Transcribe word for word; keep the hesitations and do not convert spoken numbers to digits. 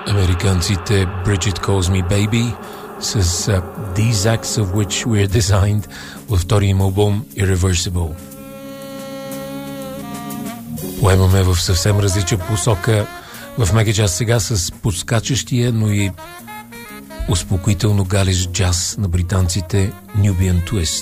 Американците Bridget Calls Me Baby с uh, These Acts of Which We're Designed във втория им албум Irreversible. Поемаме в съвсем различна посока в мегаджаз сега с подскачащия, но и успокоително галещ джаз на британците Nubian Twist.